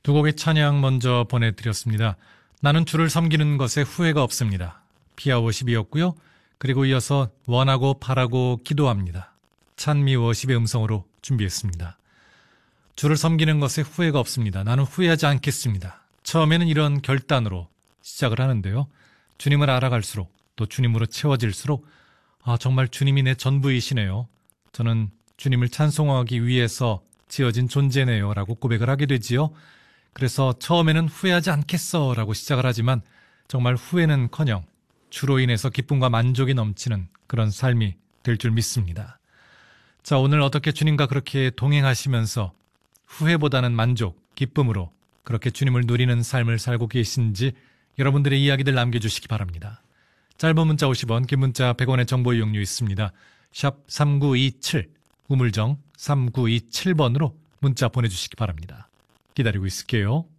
두 곡의 찬양 먼저 보내드렸습니다. 나는 주를 섬기는 것에 후회가 없습니다. 피아 워십이었고요. 그리고 이어서 원하고 바라고 기도합니다. 찬미 워십의 음성으로 준비했습니다. 주를 섬기는 것에 후회가 없습니다. 나는 후회하지 않겠습니다. 처음에는 이런 결단으로 시작을 하는데요. 주님을 알아갈수록 또 주님으로 채워질수록 정말 주님이 내 전부이시네요. 저는 주님을 찬송하기 위해서 지어진 존재네요 라고 고백을 하게 되지요. 그래서 처음에는 후회하지 않겠어 라고 시작을 하지만 정말 후회는커녕 주로 인해서 기쁨과 만족이 넘치는 그런 삶이 될 줄 믿습니다. 자, 오늘 어떻게 주님과 그렇게 동행하시면서 후회보다는 만족, 기쁨으로 그렇게 주님을 누리는 삶을 살고 계신지 여러분들의 이야기들 남겨주시기 바랍니다. 짧은 문자 50원, 긴 문자 100원의 정보 이용료 있습니다. 샵 3927, 우물정 3927번으로 문자 보내주시기 바랍니다. 기다리고 있을게요.